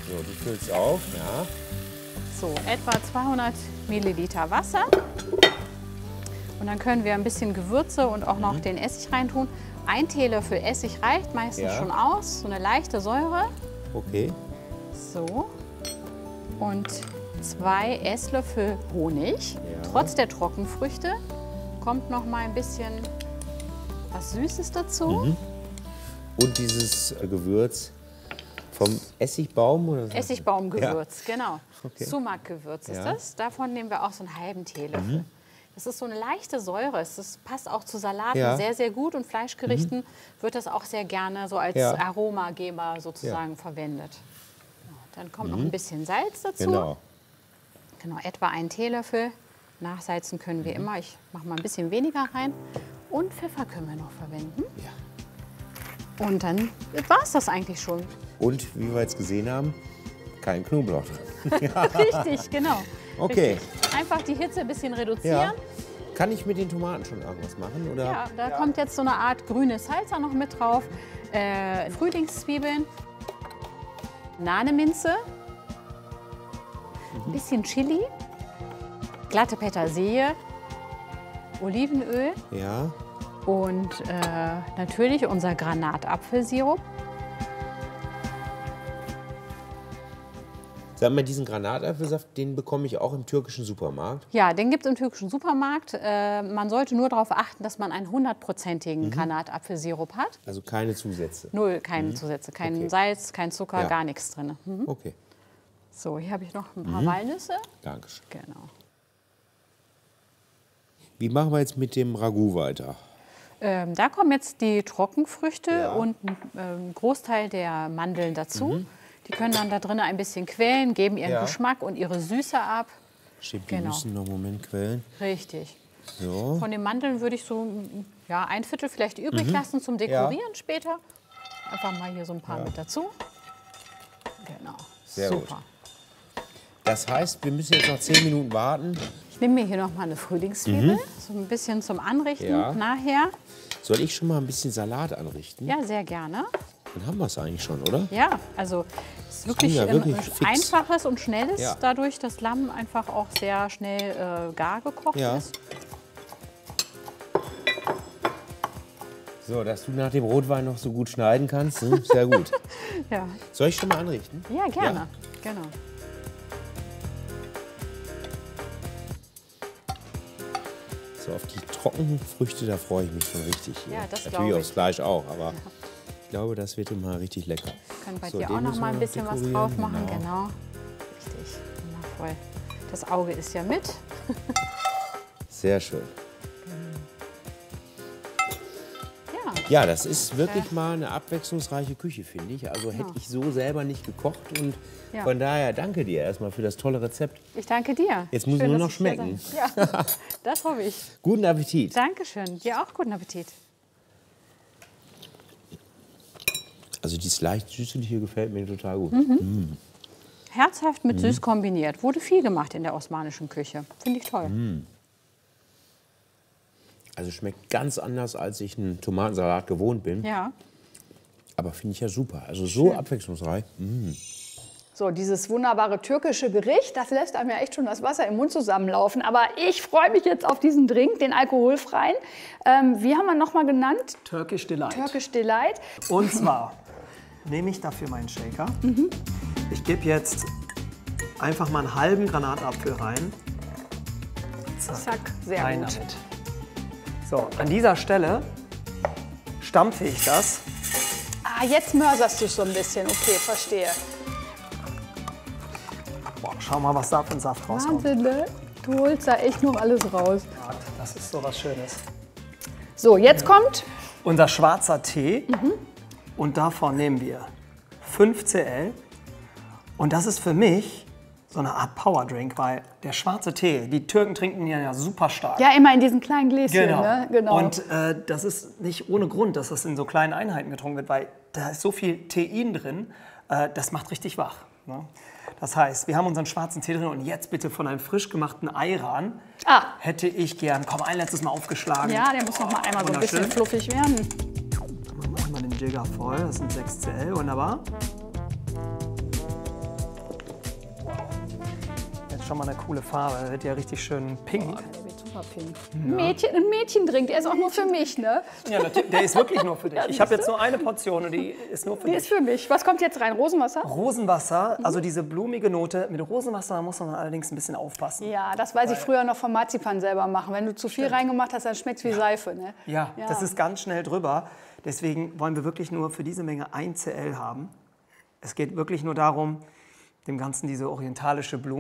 So, du füllst auf, ja. So, etwa 200 Milliliter Wasser. Und dann können wir ein bisschen Gewürze und auch noch den Essig reintun. 1 Teelöffel Essig reicht meistens schon aus, so eine leichte Säure. Okay. So. Und 2 Esslöffel Honig. Trotz der Trockenfrüchte kommt noch mal ein bisschen was Süßes dazu. Und dieses Gewürz vom Essigbaum? Oder so? Essigbaumgewürz, genau. Okay. Sumak-Gewürz ist das. Davon nehmen wir auch so einen halben Teelöffel. Das ist so eine leichte Säure. Das passt auch zu Salaten sehr, sehr gut. Und Fleischgerichten wird das auch sehr gerne so als Aromageber sozusagen verwendet. Dann kommt noch ein bisschen Salz dazu. Genau, etwa 1 Teelöffel. Nachsalzen können wir immer. Ich mache mal ein bisschen weniger rein. Und Pfeffer können wir noch verwenden. Und dann war es das eigentlich schon. Und wie wir jetzt gesehen haben, kein Knoblauch drin. Richtig, genau. Okay. Richtig. Einfach die Hitze ein bisschen reduzieren. Kann ich mit den Tomaten schon irgendwas machen? Oder? Ja, da kommt jetzt so eine Art grüne Salsa noch mit drauf. Frühlingszwiebeln, Nahneminze, ein bisschen Chili, glatte Petersilie, Olivenöl und natürlich unser Granatapfelsirup. Sag mal, diesen Granatapfelsaft, den bekomme ich auch im türkischen Supermarkt? Ja, den gibt es im türkischen Supermarkt. Man sollte nur darauf achten, dass man einen 100%igen Granatapfelsirup hat. Also keine Zusätze? Null, keine Zusätze. Kein Salz, kein Zucker, gar nichts drin. Okay. So, hier habe ich noch ein paar Walnüsse. Dankeschön. Genau. Wie machen wir jetzt mit dem Ragout weiter? Da kommen jetzt die Trockenfrüchte und ein Großteil der Mandeln dazu. Die können dann da drin ein bisschen quellen, geben ihren Geschmack und ihre Süße ab. Stimmt, die müssen noch einen Moment quellen. Richtig. So. Von den Mandeln würde ich so 1/4 vielleicht übrig lassen zum Dekorieren später. Einfach mal hier so ein paar mit dazu. Genau. Sehr Super. gut. Das heißt, wir müssen jetzt noch 10 Minuten warten. Ich nehme mir hier noch mal eine Frühlingszwiebel, so ein bisschen zum Anrichten nachher. Soll ich schon mal ein bisschen Salat anrichten? Ja, sehr gerne. Dann haben wir es eigentlich schon, oder? Ja, also es ist wirklich, einfaches und schnelles, dadurch, dass Lamm einfach auch sehr schnell gar gekocht ist. So, dass du nach dem Rotwein noch so gut schneiden kannst, sehr gut. Soll ich schon mal anrichten? Ja, gerne. Genau. So, auf die trockenen Früchte, da freue ich mich schon richtig. Ja, das natürlich aufs Fleisch auch, aber ich glaube, das wird immer richtig lecker. Wir können bei dir auch noch mal ein bisschen was drauf machen. Genau. Richtig. Wundervoll. Das Auge ist ja mit. Sehr schön. Ja, das ist wirklich mal eine abwechslungsreiche Küche, finde ich. Also hätte ich so selber nicht gekocht. Und von daher danke dir erstmal für das tolle Rezept. Ich danke dir. Jetzt muss es nur noch schmecken. Ja, das hoffe ich. Guten Appetit. Dankeschön. Dir auch guten Appetit. Also dieses leicht süßliche gefällt mir total gut. Herzhaft mit süß kombiniert. Wurde viel gemacht in der osmanischen Küche. Finde ich toll. Also schmeckt ganz anders, als ich einen Tomatensalat gewohnt bin. Ja. Aber finde ich ja super. Also so abwechslungsreich. So, dieses wunderbare türkische Gericht, das lässt einem ja echt schon das Wasser im Mund zusammenlaufen. Aber ich freue mich jetzt auf diesen Drink, den alkoholfreien. Wie haben wir noch mal genannt? Turkish Delight. Turkish Delight. Und zwar nehme ich dafür meinen Shaker. Ich gebe jetzt einfach mal einen halben Granatapfel rein. Zack, sehr rein gut. damit. So, an dieser Stelle stampfe ich das. Ah, jetzt mörserst du es so ein bisschen. Okay, verstehe. Boah, schau mal, was da für ein Saft rauskommt. Wahnsinn, ne? Du holst da echt noch alles raus. Das ist so was Schönes. So, jetzt kommt unser schwarzer Tee. Und davon nehmen wir 5 cl. Und das ist für mich so eine Art Powerdrink, weil der schwarze Tee, die Türken trinken ihn ja super stark. ja immer in diesen kleinen Gläschen. Genau. Ne? Genau. Und das ist nicht ohne Grund, dass das in so kleinen Einheiten getrunken wird, weil da ist so viel Tein drin, das macht richtig wach. Ne? Das heißt, wir haben unseren schwarzen Tee drin und jetzt bitte von einem frisch gemachten Ayran hätte ich gern, komm, ein letztes Mal aufgeschlagen. Ja, der muss noch mal einmal so ein bisschen fluffig werden. Machen wir mal den Jigger voll, das sind 6 cl, wunderbar. schon mal eine coole Farbe. Der wird ja richtig schön pink. Oh, der wird super pink. Ein Mädchendrink, der ist auch nur für mich, ne? Ja, natürlich, der ist wirklich nur für dich. Ich habe jetzt nur eine Portion und die ist nur für dich. Die ist für mich. Was kommt jetzt rein? Rosenwasser? Rosenwasser, also diese blumige Note. Mit Rosenwasser muss man allerdings ein bisschen aufpassen. Ja, das weiß ich früher noch vom Marzipan selber machen. Wenn du zu viel reingemacht hast, dann schmeckt es wie Seife, ne? Ja, das ist ganz schnell drüber. Deswegen wollen wir wirklich nur für diese Menge 1 cl haben. Es geht wirklich nur darum, dem Ganzen diese orientalische Blume